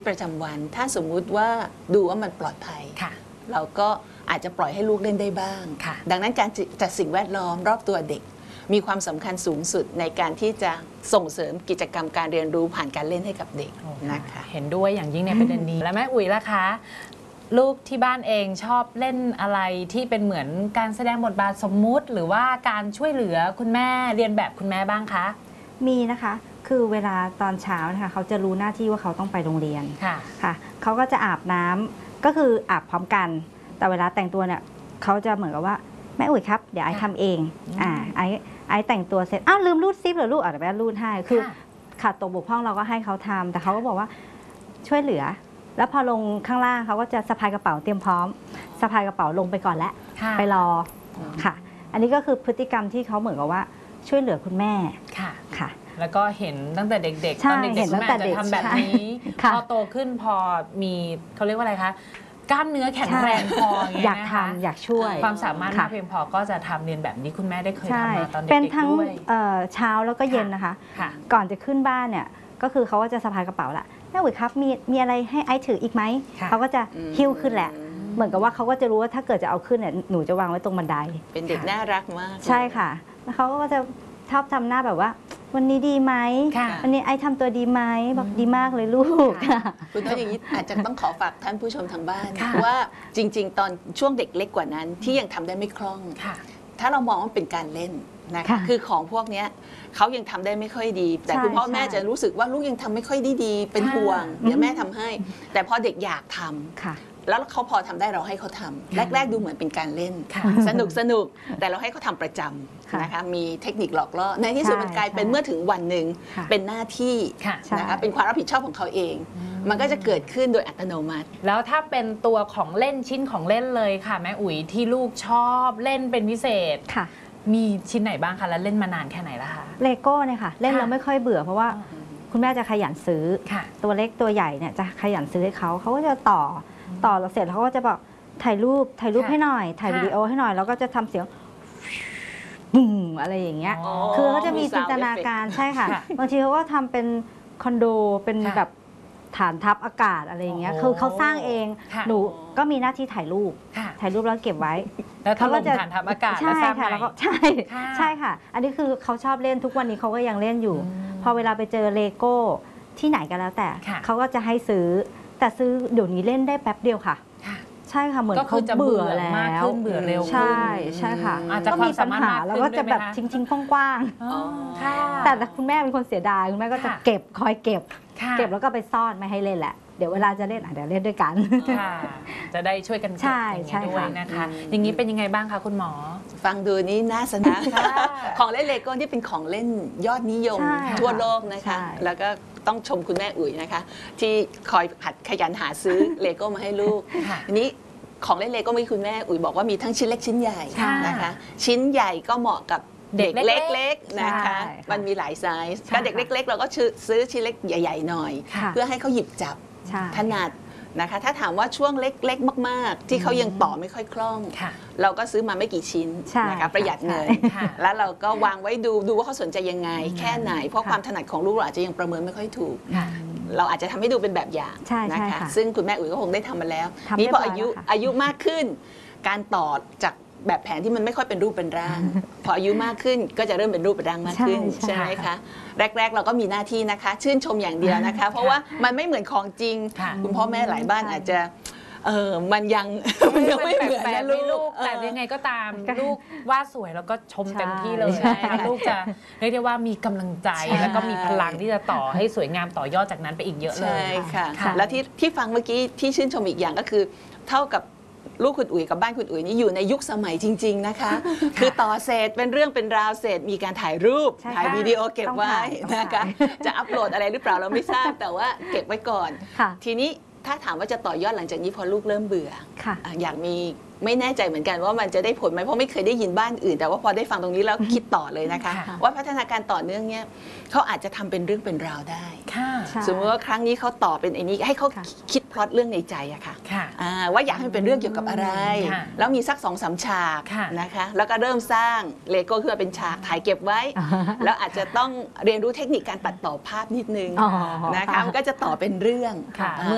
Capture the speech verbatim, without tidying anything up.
ประจำวันถ้าสมมุติว่าดูว่ามันปลอดภัยเราก็อาจจะปล่อยให้ลูกเล่นได้บ้างดังนั้นการจัดสิ่งแวดล้อมรอบตัวเด็กมีความสำคัญสูงสุดในการที่จะส่งเสริมกิจกรรมการเรียนรู้ผ่านการเล่นให้กับเด็กนะคะเห็นด้วยอย่างยิ่งในประเด็นนี้ และแม่อุ๋ยล่ะคะลูกที่บ้านเองชอบเล่นอะไรที่เป็นเหมือนการแสดงบทบาทสมมุติหรือว่าการช่วยเหลือคุณแม่เรียนแบบคุณแม่บ้างคะมีนะคะคือเวลาตอนเช้านะคะเขาจะรู้หน้าที่ว่าเขาต้องไปโรงเรียนค่ะค่ะเขาก็จะอาบน้ำก็คืออาบพร้อมกันแต่เวลาแต่งตัวเนี่ยเขาจะเหมือนกับว่าแม่อุ๋ยครับเดี๋ยวไอ้ทำเองอ่าไอ้ไอ้แต่งตัวเสร็จอ้าวลืมรูดซิปเหรอลูกอ่ะเดี๋ยวแม่รูดให้คือขาดตกบกพร่องเราก็ให้เขาทำแต่เขาก็บอกว่าช่วยเหลือแล้วพอลงข้างล่างเขาก็จะสะพายกระเป๋าเตรียมพร้อมสะพายกระเป๋าลงไปก่อนแล้วไปรอค่ะอันนี้ก็คือพฤติกรรมที่เขาเหมือนกับว่าช่วยเหลือคุณแม่ค่ะค่ะแล้วก็เห็นตั้งแต่เด็กๆตอนเด็กๆคุณแม่จะทำแบบนี้พอโตขึ้นพอมีเขาเรียกว่าอะไรคะกล้ามเนื้อแข็งแรงพออยากทำอยากช่วยความสามารถมากเพียงพอก็จะทำเรียนแบบนี้คุณแม่ได้เคยทำมาตอนเด็กๆด้วยเป็นทั้งเช้าแล้วก็เย็นนะคะก่อนจะขึ้นบ้านเนี่ยก็คือเขาก็จะสะพายกระเป๋าละแม่อุ๋ยครับมีมีอะไรให้ไอซ์ถืออีกไหมเขาก็จะหิ้วขึ้นแหละเหมือนกับว่าเขาก็จะรู้ว่าถ้าเกิดจะเอาขึ้นเนี่ยหนูจะวางไว้ตรงบันไดเป็นเด็กน่ารักมากใช่ค่ะแล้วเขาก็จะชอบทำหน้าแบบว่าวันนี้ดีไหมวันนี้ไอทำตัวดีไหมบอกดีมากเลยลูกคุณต้องอย่างนี้อาจจะต้องขอฝากท่านผู้ชมทางบ้านว่าจริงๆตอนช่วงเด็กเล็กกว่านั้นที่ยังทำได้ไม่คล่องถ้าเรามองว่าเป็นการเล่นนะคะคือของพวกนี้เขายังทำได้ไม่ค่อยดีแต่คุณพ่อแม่จะรู้สึกว่าลูกยังทำไม่ค่อยได้ดีเป็นห่วงเดี๋ยวแม่ทำให้แต่พอเด็กอยากทำแล้วเขาพอทำได้เราให้เขาทำแรกๆดูเหมือนเป็นการเล่นสนุกสนุกแต่เราให้เขาทำประจำนะคะมีเทคนิคหลอกล่อในที่สุดมันกลายเป็นเมื่อถึงวันหนึ่งเป็นหน้าที่นะคะเป็นความรับผิดชอบของเขาเองมันก็จะเกิดขึ้นโดยอัตโนมัติแล้วถ้าเป็นตัวของเล่นชิ้นของเล่นเลยค่ะแม่อุ๋ยที่ลูกชอบเล่นเป็นพิเศษค่ะมีชิ้นไหนบ้างคะแล้วเล่นมานานแค่ไหนแล้วคะเลโก้เนี่ยค่ะเล่นแล้วไม่ค่อยเบื่อเพราะว่าคุณแม่จะขยันซื้อตัวเล็กตัวใหญ่เนี่ยจะขยันซื้อให้เขาเขาก็จะต่อต่อแล้วเสร็จเขาก็จะบอกถ่ายรูปถ่ายรูปให้หน่อยถ่ายวิดีโอให้หน่อยแล้วก็จะทำเสียงบุ้งอะไรอย่างเงี้ยคือเขาจะมีจินตนาการใช่ค่ะบางทีเขาก็ทำเป็นคอนโดเป็นแบบฐานทัพอากาศอะไรอย่างเงี้ยคือเขาสร้างเองหนูก็มีหน้าที่ถ่ายรูปถ่ายรูปแล้วเก็บไว้แล้วเขาก็จะฐานทัพอากาศใช่ค่ะแล้วก็ใช่ใช่ค่ะอันนี้คือเขาชอบเล่นทุกวันนี้เขาก็ยังเล่นอยู่พอเวลาไปเจอเลโก้ที่ไหนก็แล้วแต่เขาก็จะให้ซื้อแต่ซื้อเดี๋ยวนี้เล่นได้แป๊บเดียวค่ะใช่ค่ะเหมือนเขาเบื่อแล้วเบื่อเร็วใช่ใช่ค่ะก็มีปัญหาแล้วก็จะแบบทิ้งๆกว้างๆแต่คุณแม่เป็นคนเสียดายคุณแม่ก็จะเก็บคอยเก็บเก็บแล้วก็ไปซ่อนไม่ให้เล่นแหละเดี๋ยวเวลาจะเล่นเดี๋ยวเล่นด้วยกันจะได้ช่วยกันเก็บอย่างนี้ด้วยนะคะอย่างนี้เป็นยังไงบ้างคะคุณหมอฟังดูนี้น่าสนุกของเล่นเลโก้ที่เป็นของเล่นยอดนิยมทั่วโลกนะคะแล้วก็ต้องชมคุณแม่อุ๋ยนะคะที่คอยหัดขยันหาซื้อเลโก้มาให้ลูกอันนี้ของเล่นเลโก้ไม่คุณแม่อุ๋ยบอกว่ามีทั้งชิ้นเล็กชิ้นใหญ่นะคะชิ้นใหญ่ก็เหมาะกับเด็กเล็กๆนะคะมันมีหลายไซส์ก็เด็กเล็กๆเราก็ซื้อชิ้นเล็กใหญ่ๆหน่อยเพื่อให้เขาหยิบจับถนัดนะคะถ้าถามว่าช่วงเล็กๆมากๆที่เขายังต่อไม่ค่อยคล่องเราก็ซื้อมาไม่กี่ชิ้นนะคะประหยัดเงินแล้วเราก็วางไว้ดูดูว่าเขาสนใจยังไงแค่ไหนเพราะความถนัดของลูกเราอาจจะยังประเมินไม่ค่อยถูกเราอาจจะทำให้ดูเป็นแบบอย่างนะคะซึ่งคุณแม่อุ๋ยก็คงได้ทำมาแล้วนี่พออายุอายุมากขึ้นการต่อจากแบบแผนที่มันไม่ค่อยเป็นรูปเป็นร่างพออายุมากขึ้นก็จะเริ่มเป็นรูปเป็นร่างมากขึ้นใช่ไหมคะแรกๆเราก็มีหน้าที่นะคะชื่นชมอย่างเดียวนะคะเพราะว่ามันไม่เหมือนของจริงคุณพ่อแม่หลายบ้านอาจจะเออมันยังมันยังไม่เหมือนนะลูกแต่ยังไงก็ตามลูกว่าสวยแล้วก็ชมเต็มที่เลยลูกจะเรียกได้ว่ามีกำลังใจแล้วก็มีพลังที่จะต่อให้สวยงามต่อยอดจากนั้นไปอีกเยอะเลยใช่ค่ะแล้วที่ที่ฟังเมื่อกี้ที่ชื่นชมอีกอย่างก็คือเท่ากับลูกคุณอุ๋ยกับบ้านคุณอุ๋ยนี่อยู่ในยุคสมัยจริงๆนะคะคือต่อเสร็จเป็นเรื่องเป็นราวเสร็จมีการถ่ายรูปถ่ายวิดีโอเก็บไว้นะคะจะอัปโหลดอะไรหรือเปล่าเราไม่ทราบแต่ว่าเก็บไว้ก่อนทีนี้ถ้าถามว่าจะต่อยอดหลังจากนี้พอลูกเริ่มเบื่ออยากมีไม่แน่ใจเหมือนกันว่ามันจะได้ผลไหมเพราะไม่เคยได้ยินบ้านอื่นแต่ว่าพอได้ฟังตรงนี้แล้วคิดต่อเลยนะคะว่าพัฒนาการต่อเนื่องเนี่ยเขาอาจจะทำเป็นเรื่องเป็นราวได้สมมติว่าครั้งนี้เขาต่อเป็นไอ้นี้ให้เขาคิดพล็อตเรื่องในใจอะค่ะว่าอยากให้มันเป็นเรื่องเกี่ยวกับอะไรแล้วมีสักสองสามฉากนะคะแล้วก็เริ่มสร้างเลโก้ขึ้นมาเป็นฉากถ่ายเก็บไว้แล้วอาจจะต้องเรียนรู้เทคนิคการตัดต่อภาพนิดนึงนะคะมันก็จะต่อเป็นเรื่อง